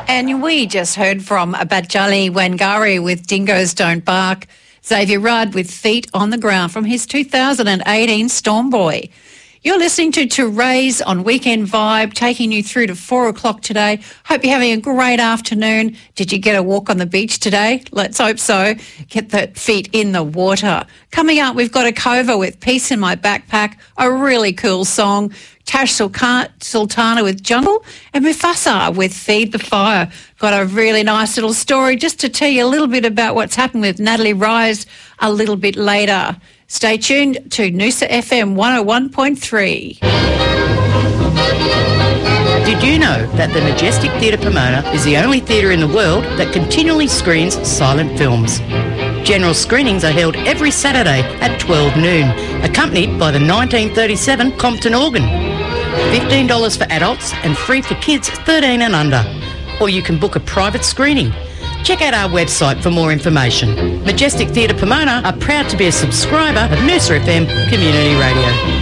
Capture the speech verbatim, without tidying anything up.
And we just heard from Batjali Wangari with Dingoes Don't Bark, Xavier Rudd with Feet on the Ground from his two thousand eighteen Storm Boy. You're listening to To Raise on Weekend Vibe, taking you through to four o'clock today. Hope you're having a great afternoon. Did you get a walk on the beach today? Let's hope so. Get the feet in the water. Coming up, we've got a cover with Peace in My Backpack, a really cool song. Tash Sultana with Jungle, and Mufasa with Feed the Fire. Got a really nice little story just to tell you a little bit about what's happened with Natalie Rise a little bit later. Stay tuned to Noosa F M one oh one point three. Did you know that the Majestic Theatre Pomona is the only theatre in the world that continually screens silent films? General screenings are held every Saturday at twelve noon, accompanied by the nineteen thirty-seven Compton organ. fifteen dollars for adults and free for kids thirteen and under. Or you can book a private screening. Check out our website for more information. Majestic Theatre Pomona are proud to be a subscriber of Noosa F M Community Radio.